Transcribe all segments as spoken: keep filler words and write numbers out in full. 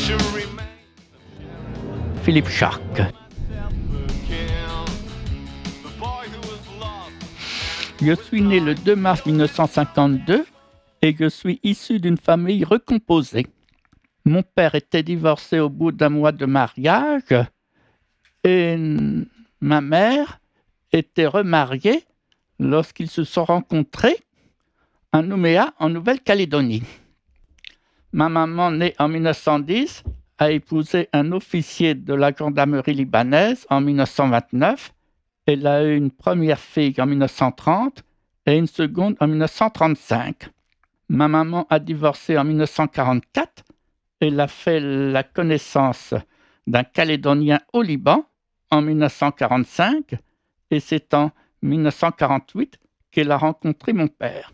Philippe Charque. Je suis né le deux mars mille neuf cent cinquante-deux et je suis issu d'une famille recomposée. Mon père était divorcé au bout d'un mois de mariage et ma mère était remariée lorsqu'ils se sont rencontrés à Nouméa, en Nouvelle-Calédonie. Ma maman, née en mille neuf cent dix, a épousé un officier de la gendarmerie libanaise en mille neuf cent vingt-neuf. Elle a eu une première fille en mille neuf cent trente et une seconde en mille neuf cent trente-cinq. Ma maman a divorcé en mille neuf cent quarante-quatre. Elle a fait la connaissance d'un Calédonien au Liban en mille neuf cent quarante-cinq et c'est en mille neuf cent quarante-huit qu'elle a rencontré mon père.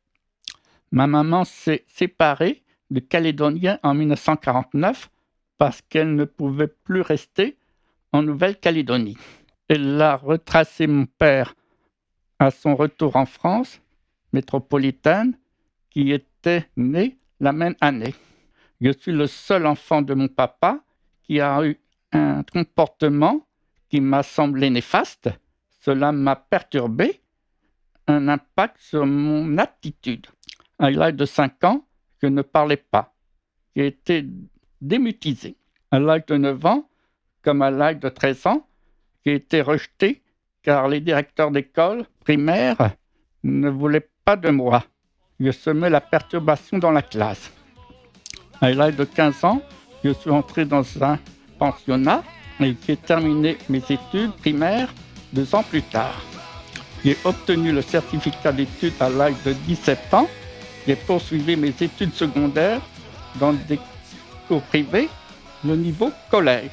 Ma maman s'est séparée de Calédonien en mille neuf cent quarante-neuf parce qu'elle ne pouvait plus rester en Nouvelle-Calédonie. Elle a retracé mon père à son retour en France métropolitaine, qui était né la même année. Je suis le seul enfant de mon papa qui a eu un comportement qui m'a semblé néfaste. Cela m'a perturbé, un impact sur mon attitude. À l'âge de cinq ans, je ne parlais pas. J'ai été démutisé. À l'âge de neuf ans, comme à l'âge de treize ans, j'ai été rejeté car les directeurs d'école primaire ne voulaient pas de moi. Je semais la perturbation dans la classe. À l'âge de quinze ans, je suis entré dans un pensionnat et j'ai terminé mes études primaires deux ans plus tard. J'ai obtenu le certificat d'études à l'âge de dix-sept ans. J'ai poursuivi mes études secondaires dans des cours privés, le niveau collège.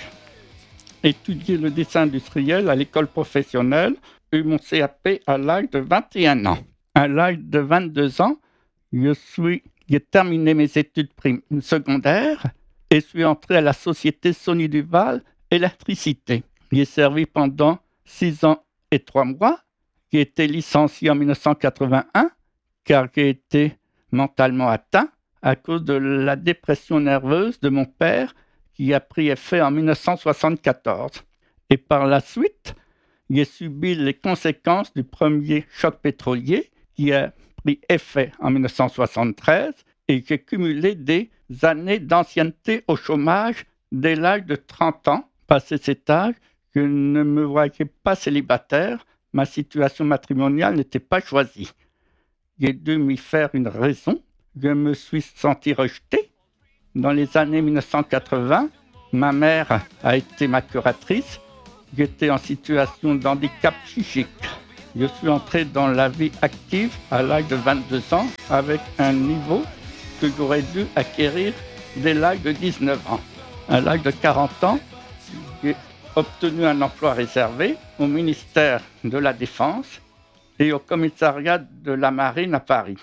Étudié le dessin industriel à l'école professionnelle, eu mon C A P à l'âge de vingt et un ans. À l'âge de vingt-deux ans, je suis, j'ai terminé mes études prim- secondaires et suis entré à la société Sony Duval Électricité. J'ai servi pendant six ans et trois mois. J'ai été licencié en mille neuf cent quatre-vingt-un car j'ai été mentalement atteint à cause de la dépression nerveuse de mon père qui a pris effet en mille neuf cent soixante-quatorze. Et par la suite, j'ai subi les conséquences du premier choc pétrolier qui a pris effet en mille neuf cent soixante-treize et j'ai cumulé des années d'ancienneté au chômage dès l'âge de trente ans. Passé cet âge, je ne me voyais pas célibataire, ma situation matrimoniale n'était pas choisie. J'ai dû m'y faire une raison. Je me suis senti rejeté. Dans les années mille neuf cent quatre-vingts, ma mère a été ma curatrice. J'étais en situation de handicap psychique. Je suis entré dans la vie active à l'âge de vingt-deux ans avec un niveau que j'aurais dû acquérir dès l'âge de dix-neuf ans. À l'âge de quarante ans, j'ai obtenu un emploi réservé au ministère de la Défense et au commissariat de la Marine à Paris.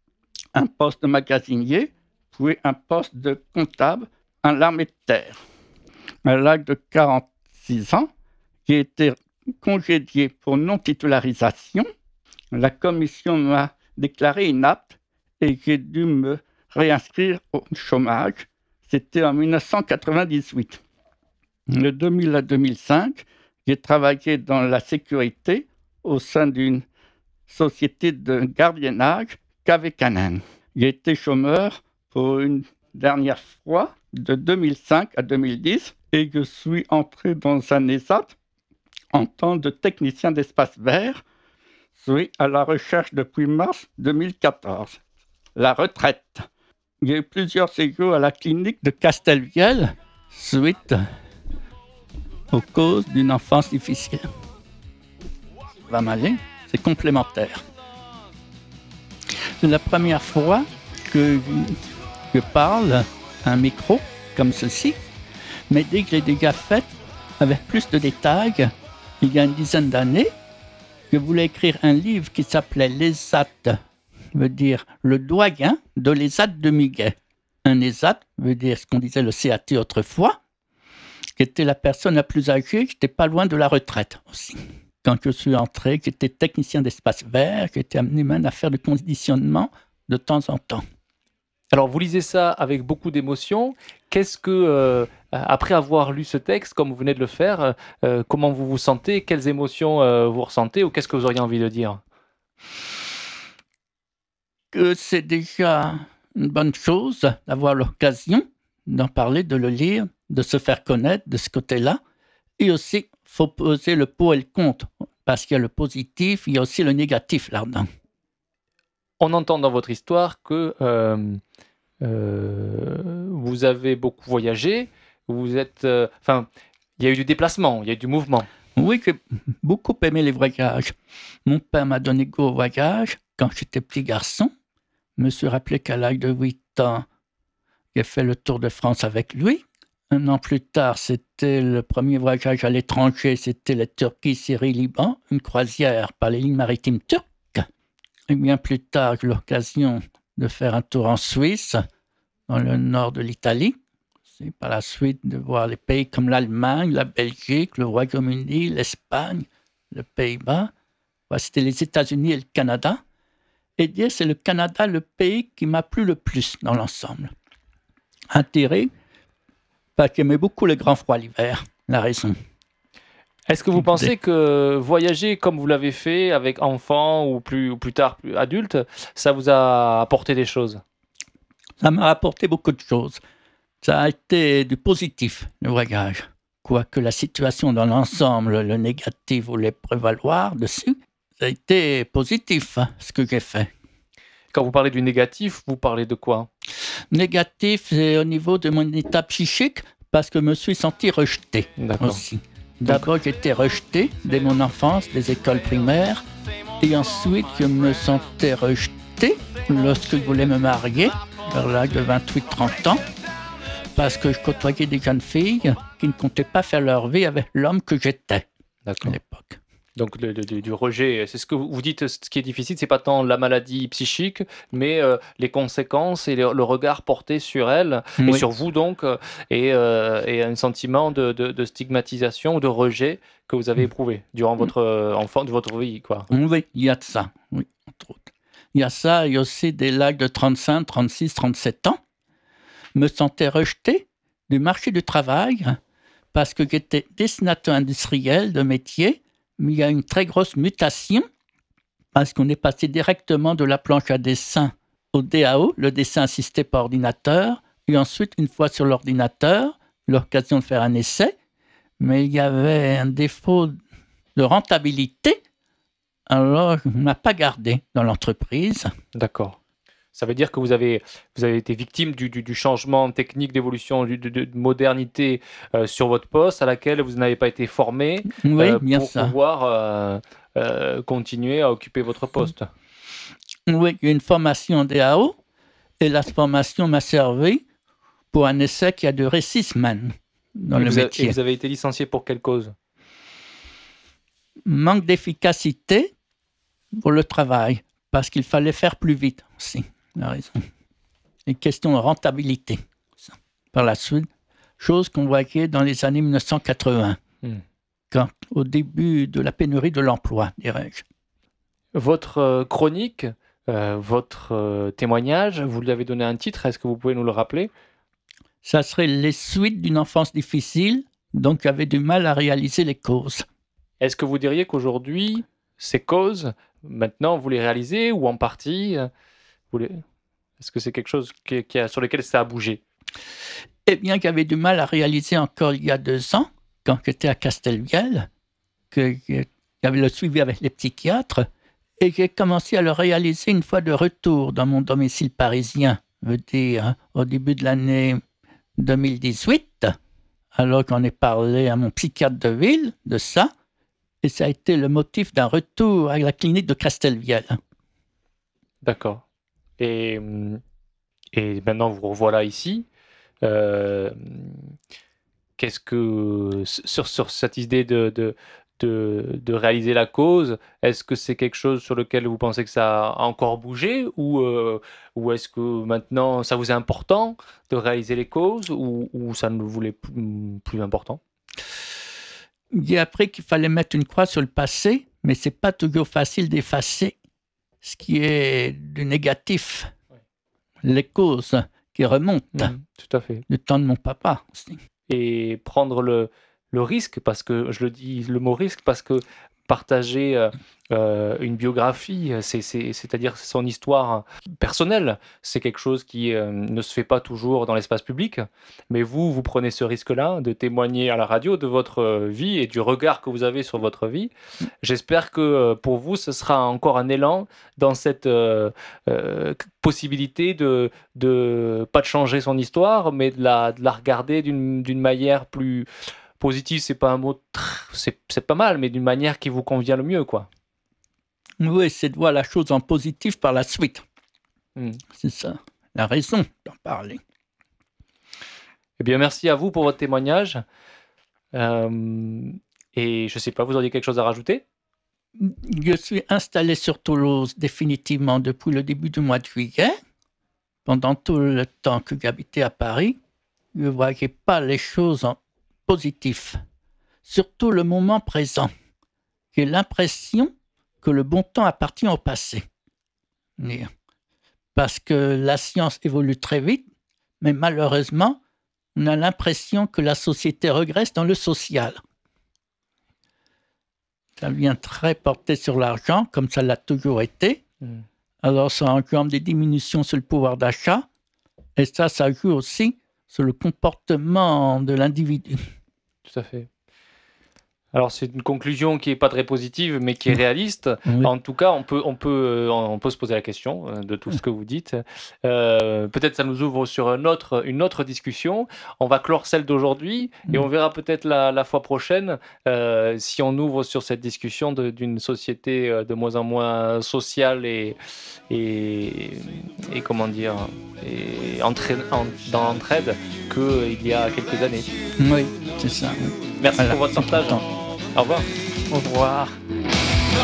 Un poste de magasinier, puis un poste de comptable à l'armée de terre. À l'âge de quarante-six ans, j'ai été congédié pour non-titularisation. La commission m'a déclaré inapte et j'ai dû me réinscrire au chômage. C'était en mille neuf cent quatre-vingt-dix-huit. De deux mille à deux mille cinq, j'ai travaillé dans la sécurité au sein d'une société de gardiennage Cavekanen. J'ai été chômeur pour une dernière fois de deux mille cinq à deux mille dix et je suis entré dans un ESAT en tant que technicien d'espace vert. Je suis à la recherche depuis mars deux mille quatorze. La retraite. J'ai eu plusieurs séjours à la clinique de Castelvielle suite aux causes d'une enfance difficile. Va m'aller, c'est complémentaire. C'est la première fois que je parle à un micro comme ceci, mais dès que je l'ai déjà fait avec plus de détails, il y a une dizaine d'années, je voulais écrire un livre qui s'appelait l'ESAT, veut dire le doyen de l'ESAT de Miguet. Un ESAT veut dire ce qu'on disait le C A T autrefois, qui était la personne la plus âgée, qui n'était pas loin de la retraite aussi. Quand je suis entré, j'étais technicien d'espace vert, j'étais amené même à faire du conditionnement de temps en temps. Alors, vous lisez ça avec beaucoup d'émotion. Qu'est-ce que, euh, après avoir lu ce texte, comme vous venez de le faire, euh, comment vous vous sentez? Quelles émotions euh, vous ressentez ou qu'est-ce que vous auriez envie de dire? Que c'est déjà une bonne chose d'avoir l'occasion d'en parler, de le lire, de se faire connaître de ce côté-là. Et aussi, il faut poser le pour et le contre, parce qu'il y a le positif, il y a aussi le négatif là-dedans. On entend dans votre histoire que euh, euh, vous avez beaucoup voyagé, vous êtes, euh, enfin, il y a eu du déplacement, il y a eu du mouvement. Oui, j'ai beaucoup aimé les voyages. Mon père m'a donné goût au voyage quand j'étais petit garçon. Je me suis rappelé qu'à l'âge de huit ans, j'ai fait le tour de France avec lui. Un an plus tard, c'était le premier voyage à l'étranger, c'était la Turquie, Syrie, Liban, une croisière par les lignes maritimes turques. Et bien plus tard, j'ai eu l'occasion de faire un tour en Suisse, dans le nord de l'Italie. C'est par la suite de voir les pays comme l'Allemagne, la Belgique, le Royaume-Uni, l'Espagne, le Pays-Bas. Ouais, c'était les États-Unis et le Canada. Et dire c'est le Canada le pays qui m'a plu le plus dans l'ensemble. Intérêt, parce que j'aimais beaucoup le grand froid l'hiver, la raison. Est-ce que vous pensez que voyager comme vous l'avez fait avec enfant ou plus, ou plus tard plus adulte, ça vous a apporté des choses? Ça m'a apporté beaucoup de choses. Ça a été du positif, le voyage. Quoique la situation dans l'ensemble, le négatif voulait prévaloir dessus, ça a été positif, hein, ce que j'ai fait. Quand vous parlez du négatif, vous parlez de quoi? Négatif, c'est au niveau de mon état psychique, parce que je me suis senti rejeté D'accord. aussi. D'abord, j'étais rejeté dès mon enfance, des écoles primaires, et ensuite, je me sentais rejeté lorsque je voulais me marier, vers l'âge de vingt-huit trente ans, parce que je côtoyais des jeunes filles qui ne comptaient pas faire leur vie avec l'homme que j'étais à l'époque. Donc le, le, du rejet, c'est ce que vous dites, ce qui est difficile, c'est pas tant la maladie psychique, mais euh, les conséquences et le, le regard porté sur elle, oui. Et sur vous donc, euh, et, euh, et un sentiment de, de, de stigmatisation ou de rejet que vous avez éprouvé durant votre euh, enfant, de votre vie, quoi. Oui, il y a de ça, oui, entre autres. Il y a ça, il y a aussi des lacs de trente-cinq, trente-six, trente-sept ans, me sentais rejeté du marché du travail parce que j'étais dessinateur industriel de métier, mais il y a une très grosse mutation parce qu'on est passé directement de la planche à dessin au D A O, le dessin assisté par ordinateur, et ensuite, une fois sur l'ordinateur, l'occasion de faire un essai, mais il y avait un défaut de rentabilité, alors on ne m'a pas gardé dans l'entreprise. D'accord. Ça veut dire que vous avez, vous avez été victime du, du, du changement technique, d'évolution, de, de, de modernité euh, sur votre poste, à laquelle vous n'avez pas été formé oui, euh, bien pour ça. pouvoir euh, euh, continuer à occuper votre poste. Oui, il y a une formation en D A O, et la formation m'a servi pour un essai qui a duré six semaines dans et le vous métier. A, et vous avez été licencié pour quelle cause? Manque d'efficacité pour le travail, parce qu'il fallait faire plus vite aussi. La raison. Une question de rentabilité. Par la suite, chose qu'on voyait dans les années mille neuf cent quatre-vingts, hmm. quand, au début de la pénurie de l'emploi, dirais-je. Votre euh, chronique, euh, votre euh, témoignage, vous lui avez donné un titre, est-ce que vous pouvez nous le rappeler? Ça serait les suites d'une enfance difficile, donc j'avais du mal à réaliser les causes. Est-ce que vous diriez qu'aujourd'hui, ces causes, maintenant, vous les réalisez ou en partie vous les... Est-ce que c'est quelque chose qui, qui a, sur lequel ça a bougé? Eh bien, j'avais du mal à réaliser encore il y a deux ans, quand j'étais à Castelviel, que j'avais le suivi avec les psychiatres, et j'ai commencé à le réaliser une fois de retour dans mon domicile parisien, je veux dire, au début de l'année deux mille dix-huit, alors qu'on est parlé à mon psychiatre de ville de ça, et ça a été le motif d'un retour à la clinique de Castelviel. D'accord. Et, et maintenant, vous revoilà ici. Euh, qu'est-ce que sur, sur cette idée de, de, de, de réaliser la cause, est-ce que c'est quelque chose sur lequel vous pensez que ça a encore bougé ou, euh, ou est-ce que maintenant ça vous est important de réaliser les causes ou, ou ça ne vous est plus, plus important? J'ai appris qu'il fallait mettre une croix sur le passé, mais c'est pas toujours facile d'effacer ce qui est du négatif. les causes qui remontent. Mmh, tout à fait. Du temps de mon papa aussi. Et prendre le, le risque, parce que je le dis le mot risque, parce que partager euh, euh, une biographie, c'est, c'est, c'est-à-dire son histoire personnelle, c'est quelque chose qui euh, ne se fait pas toujours dans l'espace public. Mais vous, vous prenez ce risque-là de témoigner à la radio de votre euh, vie et du regard que vous avez sur votre vie. J'espère que euh, pour vous, ce sera encore un élan dans cette euh, euh, possibilité de, de, pas de changer son histoire, mais de la, de la regarder d'une, d'une manière plus positive. C'est pas un mot, tr- c'est, c'est pas mal, mais d'une manière qui vous convient le mieux, quoi. Oui, c'est de voir la chose en positif par la suite. Mm. C'est ça, la raison d'en parler. Eh bien, merci à vous pour votre témoignage. Euh, et je sais pas, vous auriez quelque chose à rajouter? Je suis installé sur Toulouse définitivement depuis le début du mois de juillet. Pendant tout le temps que j'habitais à Paris, je ne voyais pas les choses en positif. Surtout le moment présent. J'ai l'impression que le bon temps appartient au passé. Parce que la science évolue très vite, mais malheureusement, on a l'impression que la société regresse dans le social. Ça vient très porté sur l'argent, comme ça l'a toujours été. Mm. Alors, ça engendre des diminutions sur le pouvoir d'achat. Et ça, ça joue aussi sur le comportement de l'individu. Tout à fait. Alors, c'est une conclusion qui n'est pas très positive, mais qui est réaliste. Oui. En tout cas, on peut, on, peut, on peut se poser la question de tout ce que vous dites. Euh, peut-être ça nous ouvre sur un autre, une autre discussion. On va clore celle d'aujourd'hui et on verra peut-être la, la fois prochaine euh, si on ouvre sur cette discussion de, d'une société de moins en moins sociale et, et, et comment dire, et entraîne, en, dans l'entraide qu'il y a quelques années. Oui, c'est ça. Merci voilà. pour votre partage. Au revoir. Au revoir.